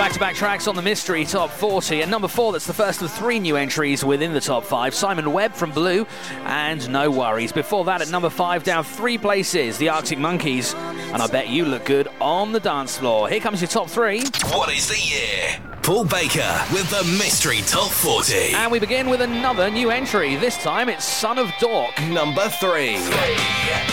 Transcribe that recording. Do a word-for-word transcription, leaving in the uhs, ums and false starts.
Back-to-back tracks on the Mystery Top forty. At number four, that's the first of three new entries within the top five. Simon Webb from Blue and No Worries. Before that, at number five, down three places, the Arctic Monkeys. And I Bet You Look Good on the dance floor. Here comes your top three. What is the year? Paul Baker with the Mystery Top forty. And we begin with another new entry. This time, it's Son of Dork. Number three. three.